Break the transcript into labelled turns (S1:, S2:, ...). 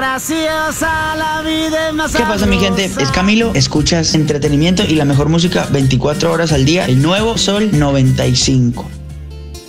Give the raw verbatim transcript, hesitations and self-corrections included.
S1: graciosa, la vida es más
S2: ¿Qué pasa, mi gente? Es Camilo. Escuchas entretenimiento y la mejor música veinticuatro horas al día. El nuevo Sol noventa y cinco.